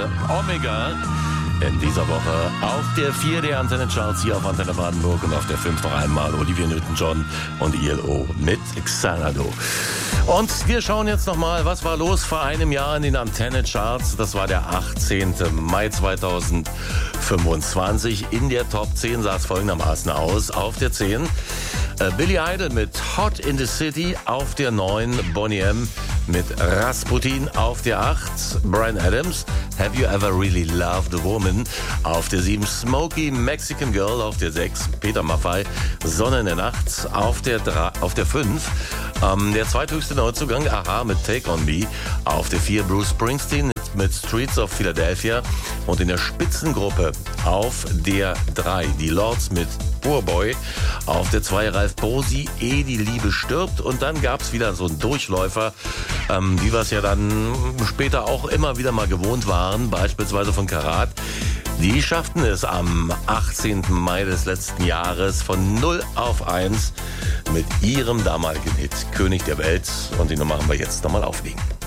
Omega. In dieser Woche auf der 4 der Antenne-Charts hier auf Antenne Brandenburg und auf der 5 noch einmal Olivia Newton-John und ILO mit Xanadu. Und wir schauen jetzt nochmal, was war los vor einem Jahr in den Antenne-Charts. Das war der 18. Mai 2025. In der Top 10 sah es folgendermaßen aus. Auf der 10 Billy Idol mit Hot in the City, auf der 9 Boney M mit Rasputin, auf der 8 Bryan Adams, Have You Ever Really Loved a Woman, auf der 7 Smokey Mexican Girl, auf der 6 Peter Maffay, Sonne in der Nacht, auf der 5 der zweithöchste Neuzugang, Aha mit Take On Me, auf der 4 Bruce Springsteen mit Streets of Philadelphia und in der Spitzengruppe auf der 3 die Lords mit Poor Boy, auf der 2 Ralf Bosi, Ehe die Liebe stirbt, und dann gab es wieder so einen Durchläufer, wie wir es ja dann später auch immer wieder mal gewohnt waren, beispielsweise von Karat. Die schafften es am 18. Mai des letzten Jahres von 0 auf 1 mit ihrem damaligen Hit König der Welt, und die Nummer haben wir jetzt nochmal auflegen.